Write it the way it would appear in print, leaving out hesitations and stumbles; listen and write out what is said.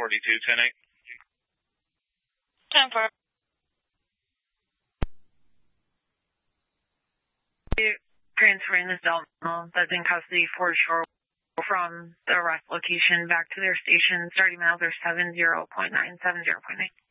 10-8. 10-4. Transferring this Delta that's in custody for shore from the arrest location back to their station. Starting miles are 70.9, 70.8.